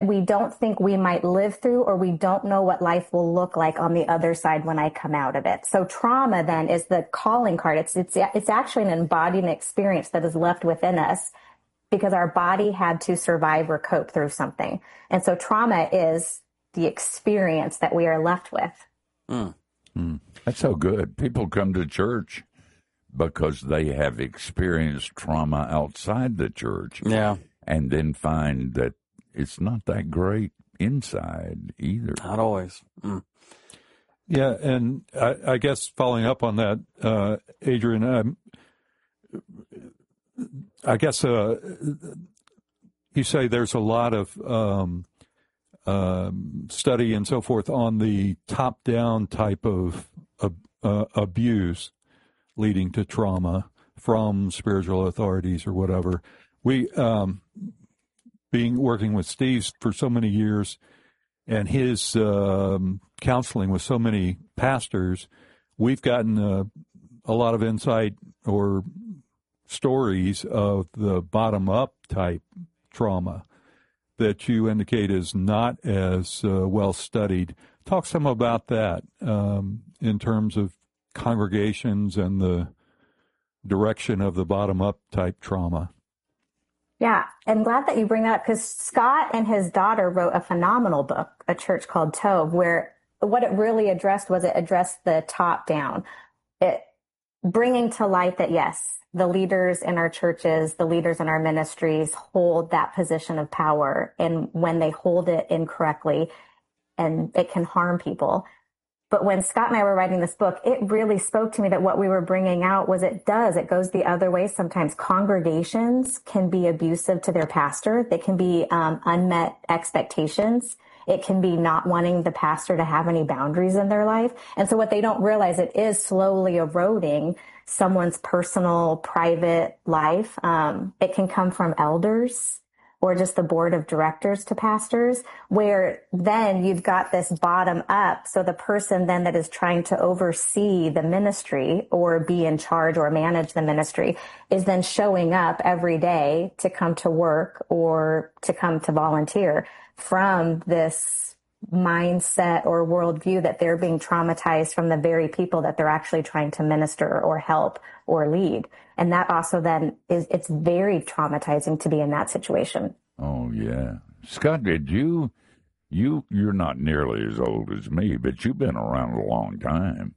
we don't think we might live through, or we don't know what life will look like on the other side when I come out of it. So trauma then is the calling card. It's actually an embodied experience that is left within us because our body had to survive or cope through something. And so trauma is the experience that we are left with. That's so good. People come to church because they have experienced trauma outside the church. Yeah. And then find that it's not that great inside either. Not always. Yeah, and I guess following up on that, Adrian, I guess you say there's a lot of study and so forth on the top-down type of abuse leading to trauma from spiritual authorities or whatever. We, working with Steve for so many years and his counseling with so many pastors, we've gotten a lot of insight or stories of the bottom-up type trauma that you indicate is not as well studied. Talk some about that in terms of congregations and the direction of the bottom-up type trauma. Yeah, I'm glad that you bring that up because Scott and his daughter wrote a phenomenal book, A Church Called Tove, where what it really addressed was it addressed the top down. It bringing to light that, yes, the leaders in our churches, the leaders in our ministries hold that position of power. And when they hold it incorrectly, and it can harm people. But when Scott and I were writing this book, it really spoke to me that what we were bringing out was it goes the other way. Sometimes congregations can be abusive to their pastor. They can be unmet expectations. It can be not wanting the pastor to have any boundaries in their life. And so what they don't realize, it is slowly eroding someone's personal, private life. It can come from elders or just the board of directors to pastors, where then you've got this bottom up. So the person then that is trying to oversee the ministry or be in charge or manage the ministry is then showing up every day to come to work or to come to volunteer from this mindset or worldview that they're being traumatized from the very people that they're actually trying to minister or help or lead. And that also then it's very traumatizing to be in that situation. Oh, yeah. Scott, you're not nearly as old as me, but you've been around a long time.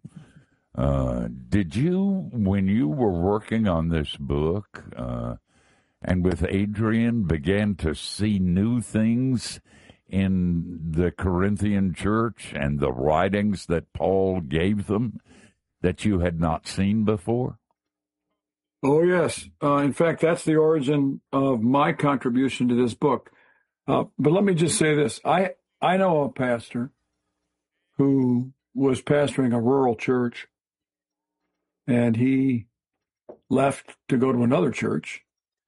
Did you, when you were working on this book and with Adrian, began to see new things in the Corinthian church and the writings that Paul gave them that you had not seen before? Oh, yes. In fact, that's the origin of my contribution to this book. But let me just say this. I know a pastor who was pastoring a rural church, and he left to go to another church,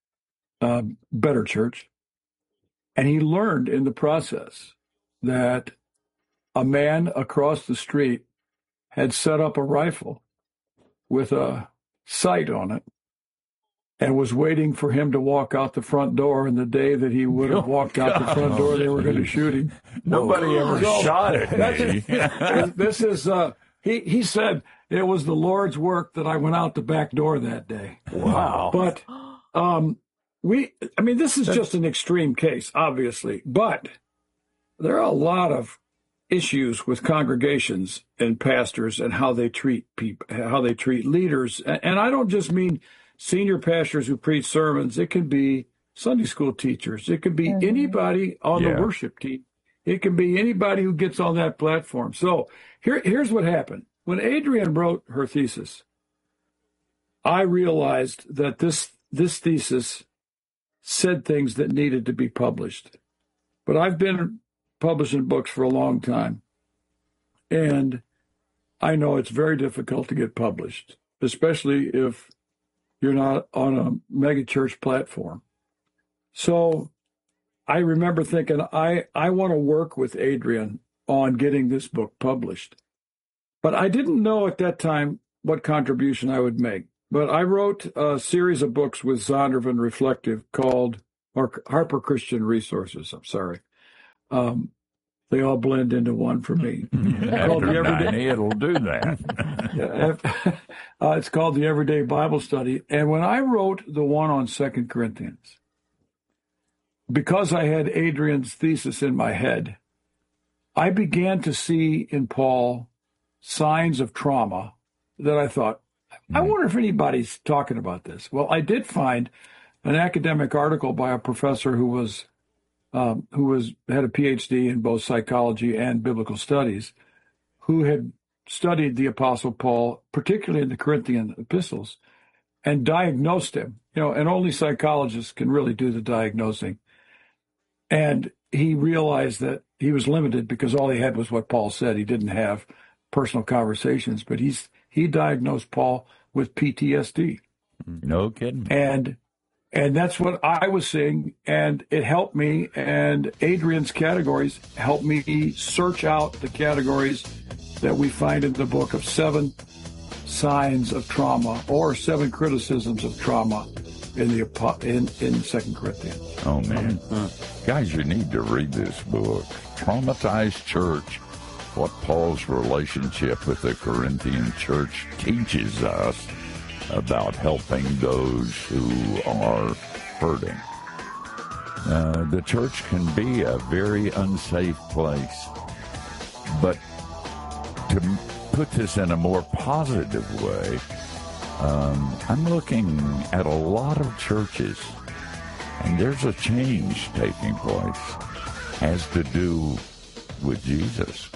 better church, and he learned in the process that a man across the street had set up a rifle with a sight on it and was waiting for him to walk out the front door. And the day that he would have walked out the front door, they were going to shoot him. Nobody ever shot at me. This is, he said, it was the Lord's work that I went out the back door that day. Wow. But this is just an extreme case, obviously. But there are a lot of issues with congregations and pastors and how they treat people, how they treat leaders. And I don't just mean senior pastors who preach sermons. It can be Sunday school teachers. It could be anybody on the worship team. It can be anybody who gets on that platform. So here's what happened. When Adrian wrote her thesis, I realized that this thesis said things that needed to be published. But I've been publishing books for a long time, and I know it's very difficult to get published, especially if you're not on a megachurch platform. So I remember thinking, I want to work with Adrian on getting this book published. But I didn't know at that time what contribution I would make. But I wrote a series of books with Zondervan Reflective called Harper Christian Resources, They all blend into one for me. After 90, it'll do that. It's called the Everyday Bible Study. And when I wrote the one on 2 Corinthians, because I had Adrian's thesis in my head, I began to see in Paul signs of trauma that I thought, I wonder if anybody's talking about this. Well, I did find an academic article by a professor who had a PhD in both psychology and biblical studies, who had studied the Apostle Paul, particularly in the Corinthian epistles, and diagnosed him. And only psychologists can really do the diagnosing. And he realized that he was limited because all he had was what Paul said. He didn't have personal conversations, but he diagnosed Paul with PTSD. No kidding. And that's what I was seeing, and it helped me, and Adrian's categories helped me search out the categories that we find in the book of 7 signs of trauma or 7 criticisms of trauma in 2 Corinthians. Oh, man. Guys, you need to read this book, Traumatized Church, What Paul's Relationship with the Corinthian Church Teaches Us about helping those who are hurting. The church can be a very unsafe place, but to put this in a more positive way, I'm looking at a lot of churches, and there's a change taking place, has to do with Jesus.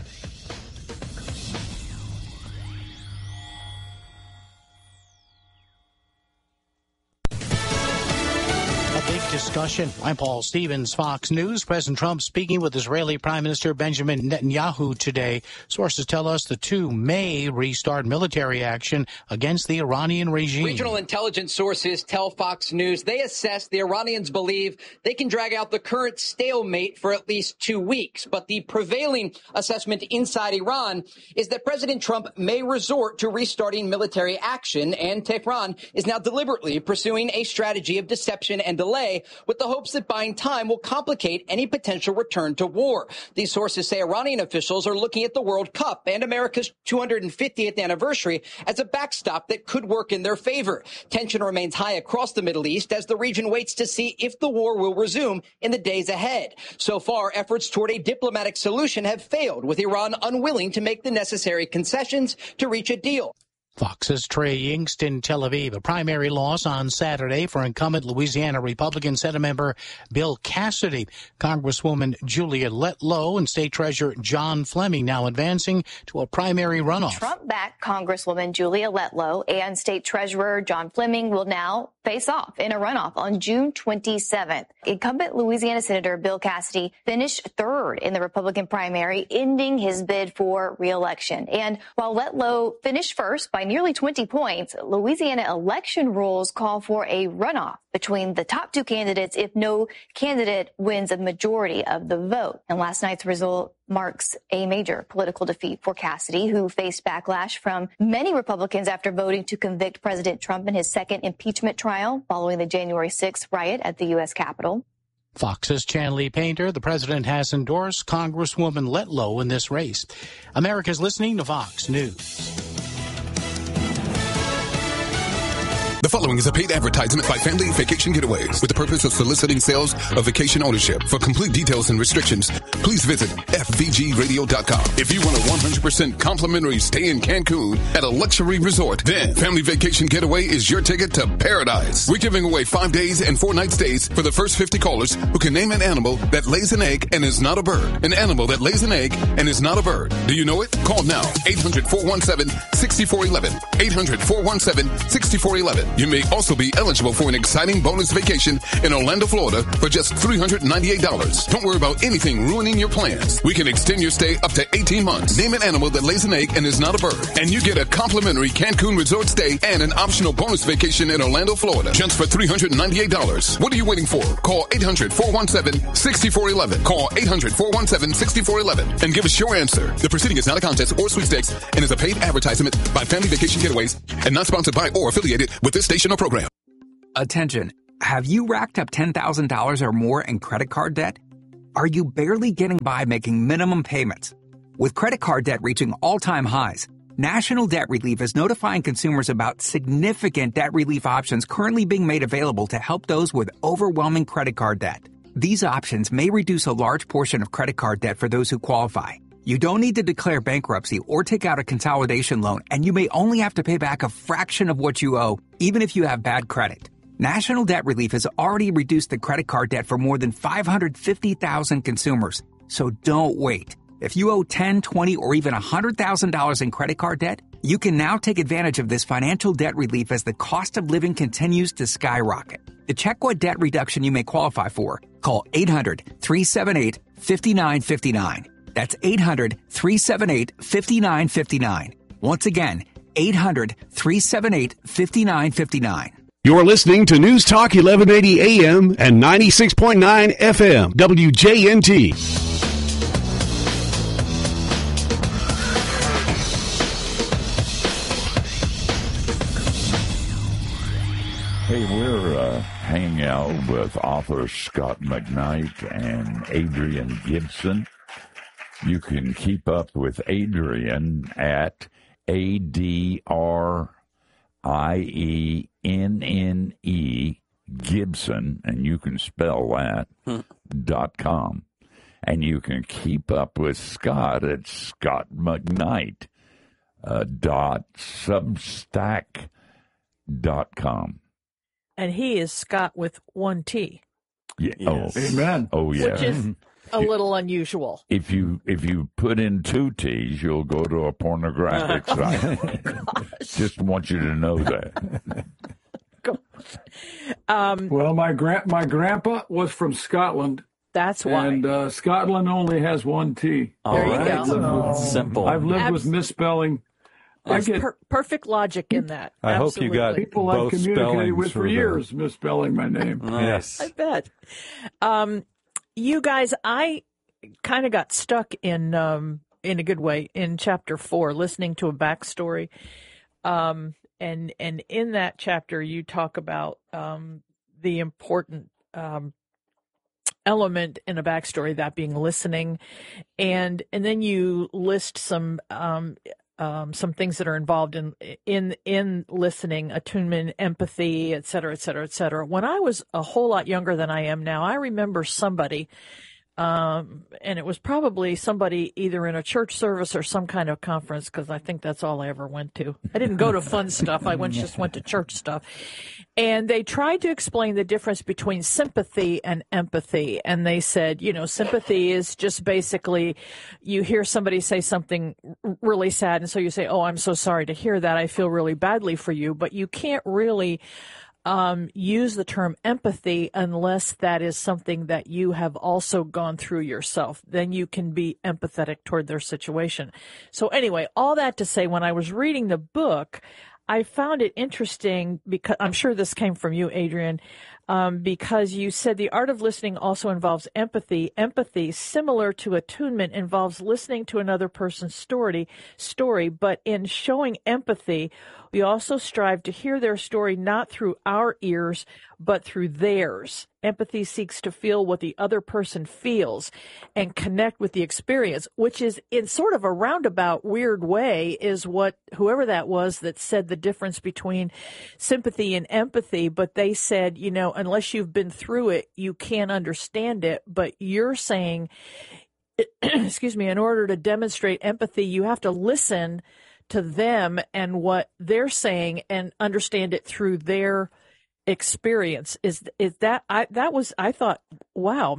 Discussion. I'm Paul Stevens, Fox News. President Trump speaking with Israeli Prime Minister Benjamin Netanyahu today. Sources tell us the two may restart military action against the Iranian regime. Regional intelligence sources tell Fox News they assess the Iranians believe they can drag out the current stalemate for at least 2 weeks. But the prevailing assessment inside Iran is that President Trump may resort to restarting military action, and Tehran is now deliberately pursuing a strategy of deception and delay with the hopes that buying time will complicate any potential return to war. These sources say Iranian officials are looking at the World Cup and America's 250th anniversary as a backstop that could work in their favor. Tension remains high across the Middle East as the region waits to see if the war will resume in the days ahead. So far, efforts toward a diplomatic solution have failed, with Iran unwilling to make the necessary concessions to reach a deal. Fox's Trey Yingst in Tel Aviv. A primary loss on Saturday for incumbent Louisiana Republican Senate member Bill Cassidy. Congresswoman Julia Letlow and State Treasurer John Fleming now advancing to a primary runoff. Trump-backed Congresswoman Julia Letlow and State Treasurer John Fleming will now face off in a runoff on June 27th. Incumbent Louisiana Senator Bill Cassidy finished third in the Republican primary, ending his bid for re-election. And while Letlow finished first by nearly 20 points, Louisiana election rules call for a runoff between the top two candidates if no candidate wins a majority of the vote. And last night's result marks a major political defeat for Cassidy, who faced backlash from many Republicans after voting to convict President Trump in his second impeachment trial following the January 6th riot at the U.S. Capitol. Fox's Chanley Painter. The president has endorsed Congresswoman Letlow in this race. America's listening to Fox News. The following is a paid advertisement by Family Vacation Getaways with the purpose of soliciting sales of vacation ownership. For complete details and restrictions, please visit FVGradio.com. If you want a 100% complimentary stay in Cancun at a luxury resort, then Family Vacation Getaway is your ticket to paradise. We're giving away 5 days and 4 night stays for the first 50 callers who can name an animal that lays an egg and is not a bird. An animal that lays an egg and is not a bird. Do you know it? Call now. 800-417-6411. 800-417-6411. You may also be eligible for an exciting bonus vacation in Orlando, Florida for just $398. Don't worry about anything ruining your plans. We can extend your stay up to 18 months. Name an animal that lays an egg and is not a bird. And you get a complimentary Cancun resort stay and an optional bonus vacation in Orlando, Florida just for $398. What are you waiting for? Call 800-417-6411. Call 800-417-6411 and give us your answer. The proceeding is not a contest or sweepstakes and is a paid advertisement by Family Vacation Getaways and not sponsored by or affiliated with this station or program. Attention. Have you racked up $10,000 or more in credit card debt? Are you barely getting by making minimum payments? With credit card debt reaching all-time highs, National Debt Relief is notifying consumers about significant debt relief options currently being made available to help those with overwhelming credit card debt. These options may reduce a large portion of credit card debt for those who qualify. You don't need to declare bankruptcy or take out a consolidation loan, and you may only have to pay back a fraction of what you owe, even if you have bad credit. National Debt Relief has already reduced the credit card debt for more than 550,000 consumers. So don't wait. If you owe $10, $20, or even $100,000 in credit card debt, you can now take advantage of this financial debt relief as the cost of living continues to skyrocket. To check what debt reduction you may qualify for, call 800-378-5959. That's 800-378-5959. Once again, 800-378-5959. You're listening to News Talk 1180 AM and 96.9 FM, WJNT. Hey, we're hanging out with author Scot McKnight and Adrienne Gibson. You can keep up with Adrienne at ADRIENNE Gibson, and you can spell that, .com. And you can keep up with Scott at Scot McKnight, .substack.com. And he is Scott with one T. Yeah. Yes. Oh, amen. Oh, yeah. Which is a little unusual. If you put in two T's, you'll go to a pornographic site. Just want you to know that. Well, my grandpa was from Scotland. That's why. And Scotland only has one T. There you go. Simple. I've lived with misspelling. There's perfect logic in that. I hope you got people both I've communicated with for spellings years misspelling my name. Yes. I bet. You guys, I kind of got stuck in a good way in chapter 4, listening to a backstory. And in that chapter, you talk about the important element in a backstory, that being listening, and then you list some things that are involved in listening: attunement, empathy, et cetera, et cetera, et cetera. When I was a whole lot younger than I am now, I remember somebody, and it was probably somebody either in a church service or some kind of conference, because I think that's all I ever went to. I didn't go to fun stuff. I just went to church stuff. And they tried to explain the difference between sympathy and empathy. And they said, sympathy is just basically you hear somebody say something really sad, and so you say, oh, I'm so sorry to hear that. I feel really badly for you. But you can't really use the term empathy unless that is something that you have also gone through yourself. Then you can be empathetic toward their situation. So anyway, all that to say, when I was reading the book, I found it interesting because I'm sure this came from you, Adrienne, because you said the art of listening also involves empathy. Empathy, similar to attunement, involves listening to another person's story, but in showing empathy, we also strive to hear their story not through our ears, but through theirs. Empathy seeks to feel what the other person feels and connect with the experience, which is, in sort of a roundabout, weird way, is what whoever that was that said the difference between sympathy and empathy. But they said, unless you've been through it, you can't understand it. But you're saying, excuse me, in order to demonstrate empathy, you have to listen to them and what they're saying and understand it through their experience. Is that I thought, wow,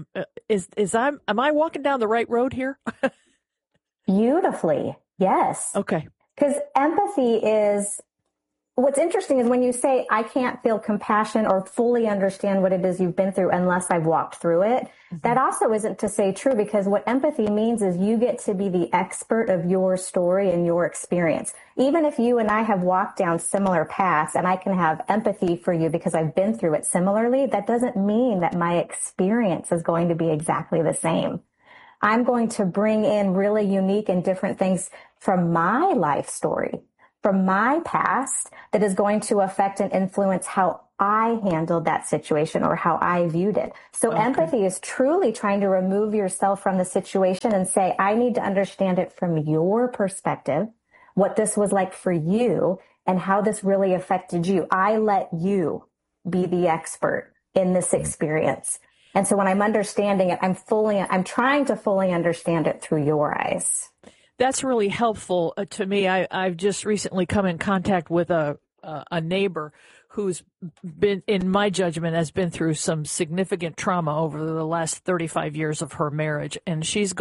am I walking down the right road here? Beautifully. Yes. Okay. Because empathy is, what's interesting is when you say, I can't feel compassion or fully understand what it is you've been through unless I've walked through it. Mm-hmm. That also isn't to say true, because what empathy means is you get to be the expert of your story and your experience. Even if you and I have walked down similar paths and I can have empathy for you because I've been through it similarly, that doesn't mean that my experience is going to be exactly the same. I'm going to bring in really unique and different things from my life story from my past that is going to affect and influence how I handled that situation or how I viewed it. So empathy is truly trying to remove yourself from the situation and say, I need to understand it from your perspective, what this was like for you and how this really affected you. I let you be the expert in this experience. And so when I'm understanding it, I'm trying to fully understand it through your eyes. That's really helpful to me. I've just recently come in contact with a neighbor who's been, in my judgment, has been through some significant trauma over the last 35 years of her marriage. And she's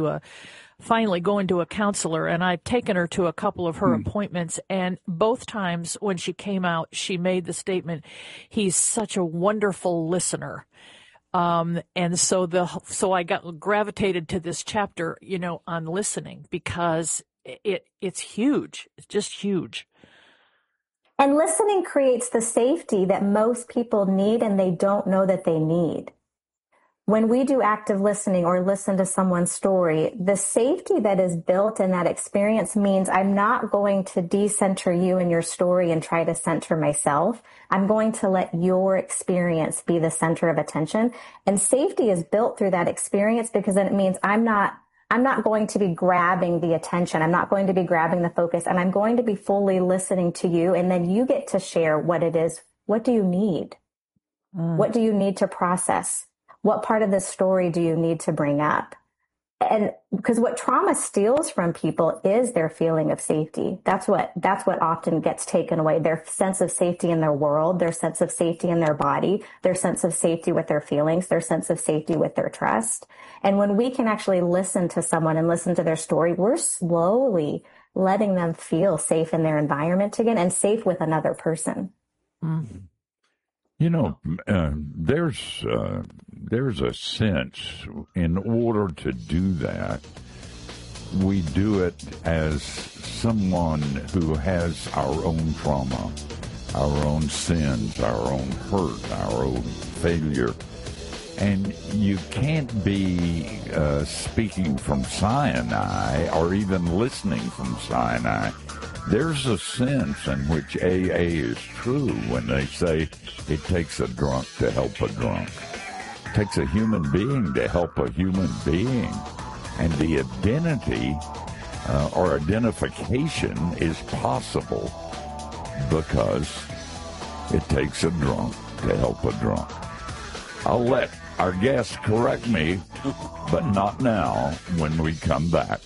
finally going to a counselor. And I've taken her to a couple of her appointments. And both times when she came out, she made the statement, he's such a wonderful listener. And so I gravitated to this chapter, on listening because it's huge. It's just huge. And listening creates the safety that most people need and they don't know that they need. When we do active listening or listen to someone's story, the safety that is built in that experience means I'm not going to decenter you and your story and try to center myself. I'm going to let your experience be the center of attention. And safety is built through that experience because then it means I'm not going to be grabbing the attention. I'm not going to be grabbing the focus, and I'm going to be fully listening to you. And then you get to share what it is. What do you need? What do you need to process? What part of the story do you need to bring up? And because what trauma steals from people is their feeling of safety. That's what often gets taken away. Their sense of safety in their world, their sense of safety in their body, their sense of safety with their feelings, their sense of safety with their trust. And when we can actually listen to someone and listen to their story, we're slowly letting them feel safe in their environment again and safe with another person. Mm-hmm. There's a sense in order to do that, we do it as someone who has our own trauma, our own sins, our own hurt, our own failure. And you can't be speaking from Sinai or even listening from Sinai. There's a sense in which AA is true when they say it takes a drunk to help a drunk. It takes a human being to help a human being. And the identity or identification is possible because it takes a drunk to help a drunk. I'll let our guests correct me, but not now when we come back.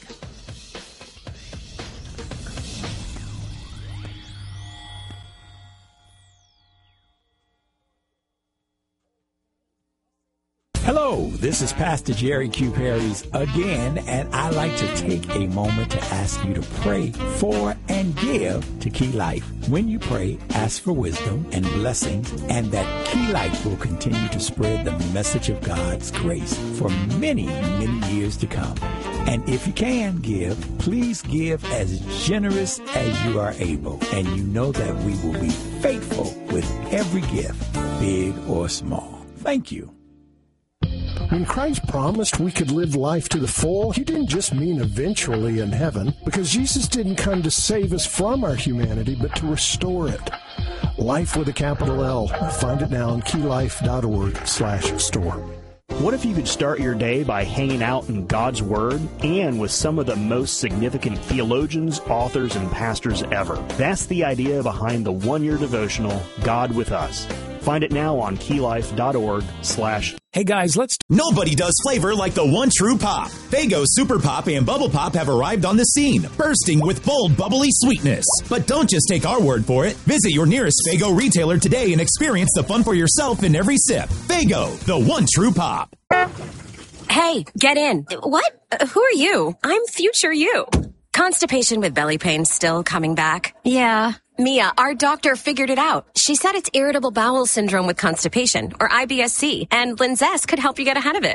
Hello, this is Pastor Jerry Q. Perry's again, and I like to take a moment to ask you to pray for and give to Key Life. When you pray, ask for wisdom and blessings, and that Key Life will continue to spread the message of God's grace for many, many years to come. And if you can give, please give as generous as you are able, and you know that we will be faithful with every gift, big or small. Thank you. When Christ promised we could live life to the full, he didn't just mean eventually in heaven, because Jesus didn't come to save us from our humanity, but to restore it. Life with a capital L. Find it now on keylife.org/store. What if you could start your day by hanging out in God's Word and with some of the most significant theologians, authors, and pastors ever? That's the idea behind the one-year devotional, God with Us. Find it now on keylife.org/. Hey guys, Nobody does flavor like the one true pop. Faygo Super Pop and Bubble Pop have arrived on the scene, bursting with bold, bubbly sweetness. But don't just take our word for it. Visit your nearest Faygo retailer today and experience the fun for yourself in every sip. Faygo, the one true pop. Hey, get in. What? Who are you? I'm future you. Constipation with belly pain still coming back? Yeah. Mia, our doctor figured it out. She said it's irritable bowel syndrome with constipation, or IBS-C, and Linzess could help you get ahead of it.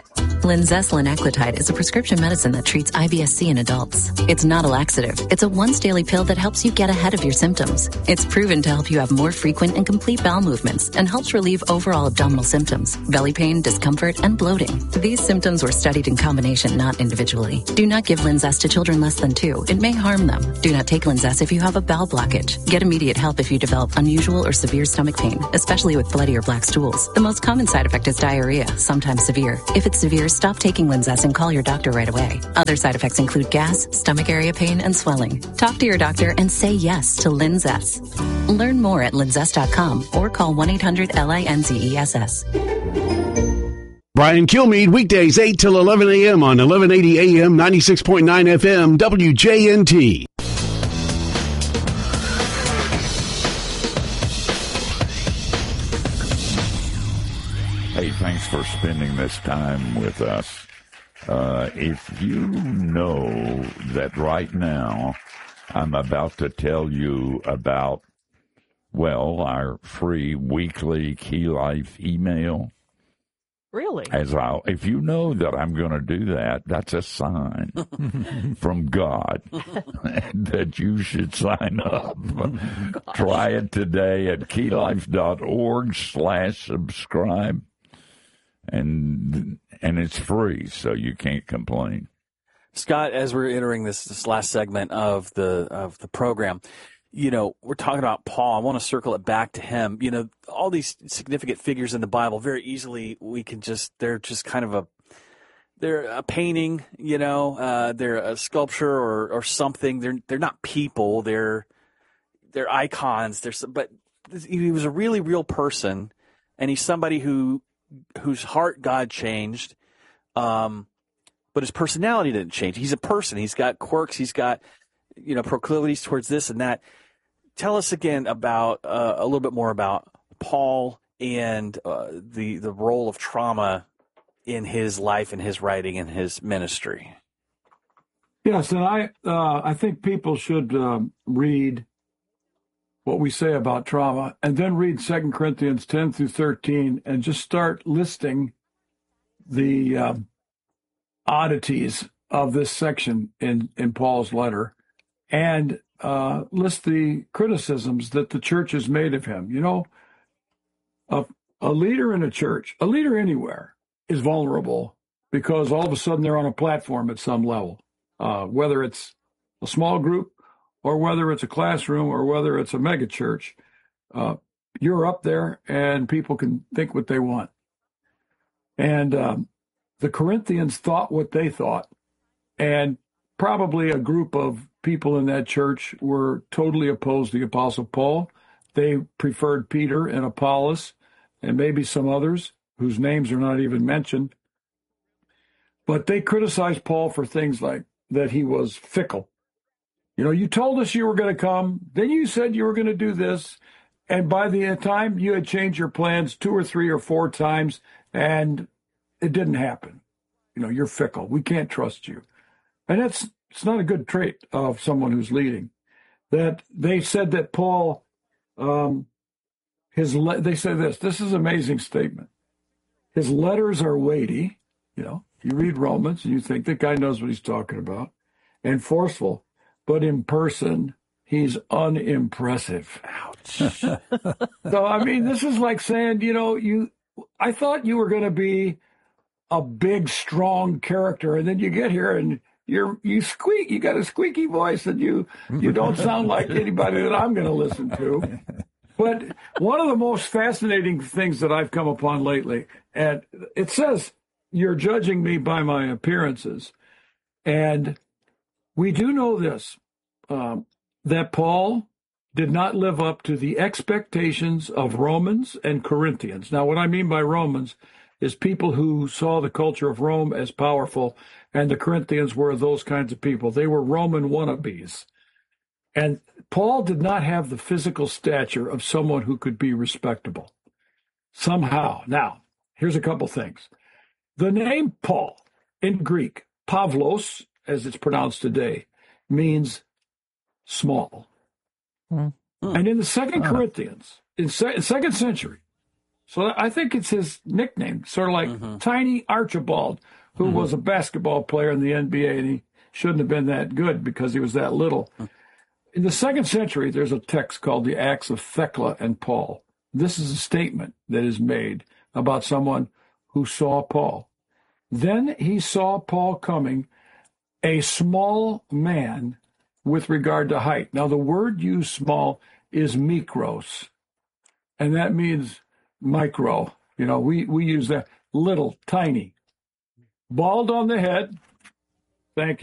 Linzess linaclotide is a prescription medicine that treats IBS-C in adults. It's not a laxative. It's a once-daily pill that helps you get ahead of your symptoms. It's proven to help you have more frequent and complete bowel movements and helps relieve overall abdominal symptoms, belly pain, discomfort, and bloating. These symptoms were studied in combination, not individually. Do not give Linzess to children less than 2. It may harm them. Do not take Linzess if you have a bowel blockage. Get immediate help if you develop unusual or severe stomach pain, especially with bloody or black stools. The most common side effect is diarrhea, sometimes severe. If it's severe, stop taking Linzess and call your doctor right away. Other side effects include gas, stomach area pain, and swelling. Talk to your doctor and say yes to Linzess. Learn more at linzess.com or call 1-800-LINZESS. Brian Kilmeade, weekdays 8 till 11 a.m. on 1180 a.m., 96.9 FM, WJNT. Hey, thanks for spending this time with us. If you know that right now I'm about to tell you about, well, our free weekly Key Life email. Really? If you know that I'm going to do that, that's a sign from God that you should sign up. Try it today at keylife.org/subscribe. And it's free, so you can't complain. Scott, as we're entering this last segment of the program, we're talking about Paul. I want to circle it back to him. All these significant figures in the Bible, very easily they're just kind of they're a painting, they're a sculpture or something. They're not people. They're icons. But he was a really real person, and he's somebody whose heart God changed, but his personality didn't change. He's a person. He's got quirks. He's got, proclivities towards this and that. Tell us again about a little bit more about Paul and the role of trauma in his life and his writing and his ministry. Yes, and I think people should read what we say about trauma, and then read 2 Corinthians 10 through 13 and just start listing the oddities of this section in Paul's letter, and list the criticisms that the church has made of him. A leader in a church, a leader anywhere, is vulnerable because all of a sudden they're on a platform at some level, whether it's a small group, or whether it's a classroom, or whether it's a mega church, you're up there and people can think what they want. And the Corinthians thought what they thought, and probably a group of people in that church were totally opposed to the Apostle Paul. They preferred Peter and Apollos and maybe some others whose names are not even mentioned. But they criticized Paul for things like that he was fickle. You told us you were going to come, then you said you were going to do this, and by the time you had changed your plans 2 or 3 or 4 times, and it didn't happen. You're fickle. We can't trust you. And it's not a good trait of someone who's leading. That they said that Paul, they say this is an amazing statement. His letters are weighty. You read Romans and you think the guy knows what he's talking about, and forceful. But in person, he's unimpressive. Ouch. So, this is like saying, I thought you were going to be a big, strong character, and then you get here and you squeak. You got a squeaky voice, and you don't sound like anybody that I'm going to listen to. But one of the most fascinating things that I've come upon lately, and it says, you're judging me by my appearances. And we do know this, that Paul did not live up to the expectations of Romans and Corinthians. Now, what I mean by Romans is people who saw the culture of Rome as powerful, and the Corinthians were those kinds of people. They were Roman wannabes. And Paul did not have the physical stature of someone who could be respectable. Somehow. Now, here's a couple things. The name Paul in Greek, Pavlos, as it's pronounced today, means small. And in the 2 Corinthians, in 2nd century, so I think it's his nickname, sort of like Tiny Archibald who was a basketball player in the NBA, and he shouldn't have been that good because he was that little. In the 2nd century, there's a text called the Acts of Thecla and Paul. This is a statement that is made about someone who saw Paul. Then he saw Paul coming, a small man with regard to height. Now, the word used small is mikros, and that means micro. You know, we use that little, tiny. Bald on the head. Thank you.